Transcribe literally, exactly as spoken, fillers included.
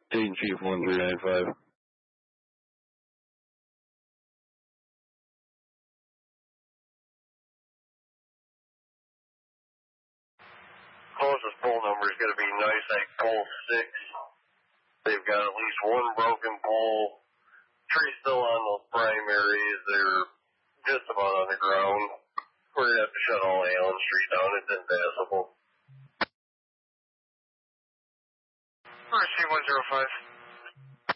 Dayton Chief one three nine five. Closest pole number is going to be NYSEG pole six. They've got at least one broken pole. Trees still on those primaries. They're just about on the ground. We're going to have to shut all Allen Street down. It's impassable. R C one zero five.